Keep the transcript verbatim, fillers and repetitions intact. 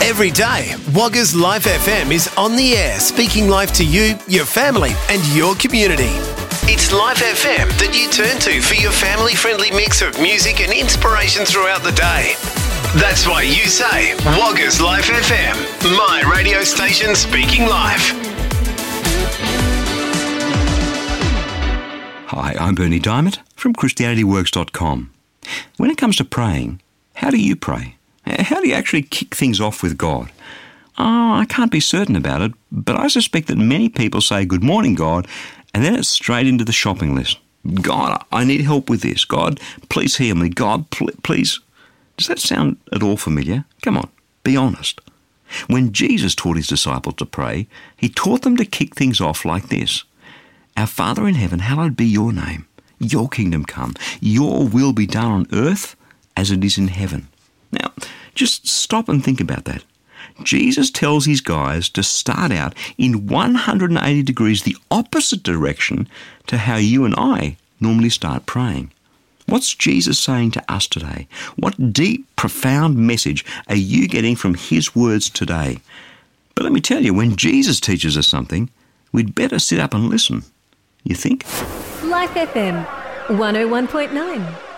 Every day, Wagga's Life F M is on the air, speaking life to you, your family and your community. It's Life F M that you turn to for your family-friendly mix of music and inspiration throughout the day. That's why you say, Wagga's Life F M, my radio station speaking life. Hi, I'm Bernie Diamond from Christianity Works dot com. When it comes to praying, how do you pray? How do you actually kick things off with God? Oh, I can't be certain about it, but I suspect that many people say, "Good morning, God," and then it's straight into the shopping list. God, I need help with this. God, please heal me. God, pl- please. Does that sound at all familiar? Come on, be honest. When Jesus taught his disciples to pray, he taught them to kick things off like this. Our Father in heaven, hallowed be your name. Your kingdom come. Your will be done on earth as it is in heaven. Now, just stop and think about that. Jesus tells his guys to start out in one hundred eighty degrees the opposite direction to how you and I normally start praying. What's Jesus saying to us today? What deep, profound message are you getting from his words today? But let me tell you, when Jesus teaches us something, we'd better sit up and listen. You think? Life F M, one oh one point nine.